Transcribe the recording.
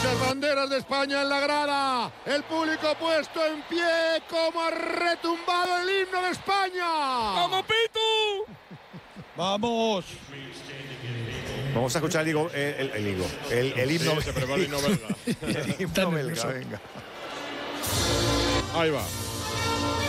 Muchas banderas de España en la grada. El público puesto en pie. Como ha retumbado el himno de España. ¡Vamos, Pitu! ¡Vamos! Vamos a escuchar el himno Sí, se prepara el himno belga. el himno belga, venga. Ahí va.